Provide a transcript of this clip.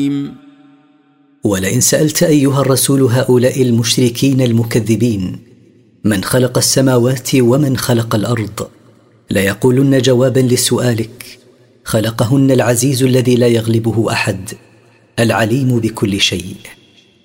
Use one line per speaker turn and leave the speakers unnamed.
ولئن سألت أيها الرسول هؤلاء المشركين المكذبين من خلق السماوات ومن خلق الأرض ليقولن جوابا لسؤالك خلقهن العزيز الذي لا يغلبه أحد العليم بكل شيء.